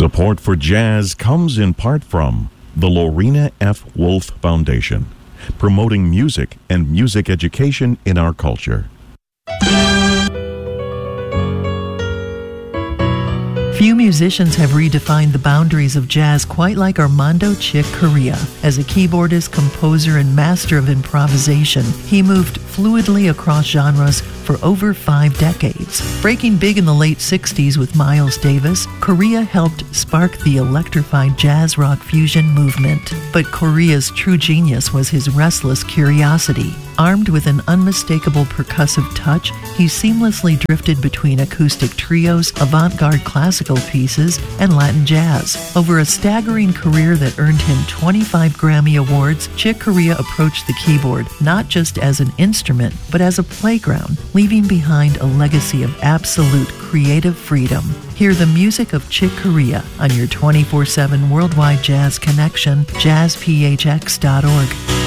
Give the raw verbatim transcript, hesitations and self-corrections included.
Support for jazz comes in part from the Lorena F. Wolf Foundation, promoting music and music education in our culture. Few musicians have redefined the boundaries of jazz quite like Armando Chick Corea. As a keyboardist, composer, and master of improvisation, he moved fluidly across genres for over five decades. Breaking big in the late sixties with Miles Davis, Corea helped spark the electrified jazz rock fusion movement. But Corea's true genius was his restless curiosity. Armed with an unmistakable percussive touch, he seamlessly drifted between acoustic trios, avant-garde classical pieces, and Latin jazz. Over a staggering career that earned him twenty-five Grammy Awards, Chick Corea approached the keyboard not just as an instrument, but as a playground, leaving behind a legacy of absolute creative freedom. Hear the music of Chick Corea on your twenty-four seven worldwide jazz connection, jazz p h x dot org.